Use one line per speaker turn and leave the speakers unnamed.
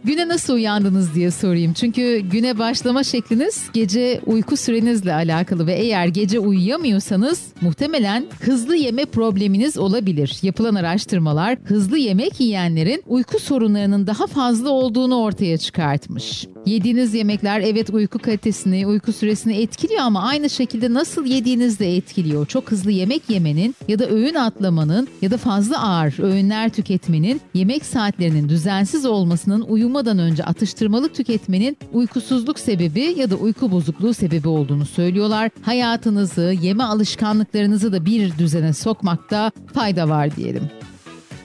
Güne nasıl uyandınız diye sorayım. Çünkü güne başlama şekliniz gece uyku sürenizle alakalı ve eğer gece uyuyamıyorsanız muhtemelen hızlı yeme probleminiz olabilir. Yapılan araştırmalar hızlı yemek yiyenlerin uyku sorunlarının daha fazla olduğunu ortaya çıkartmış. Yediğiniz yemekler evet uyku kalitesini, uyku süresini etkiliyor ama aynı şekilde nasıl yediğiniz de etkiliyor. Çok hızlı yemek yemenin ya da öğün atlamanın ya da fazla ağır öğünler tüketmenin, yemek saatlerinin düzensiz olmasının, uyumadan önce atıştırmalık tüketmenin uykusuzluk sebebi ya da uyku bozukluğu sebebi olduğunu söylüyorlar. Hayatınızı, yeme alışkanlıklarınızı da bir düzene sokmakta fayda var diyelim.